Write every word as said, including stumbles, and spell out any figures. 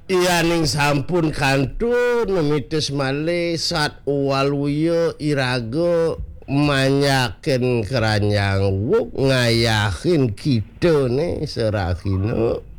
Iyaning sampun kantun mites malih sat waluya iraga manyaken keranyang wuk ngayahin kidone serahina